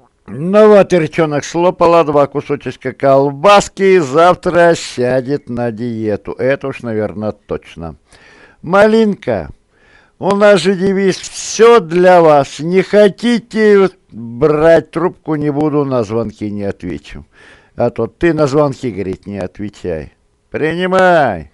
Ну вот, ирчонок слопала 2 кусочка колбаски и завтра сядет на диету. Это уж, наверное, точно. Малинка, у нас же девиз «Все для вас». Не хотите брать трубку, не буду, на звонки не отвечу. А то ты на звонки, говорит, не отвечай. Принимай.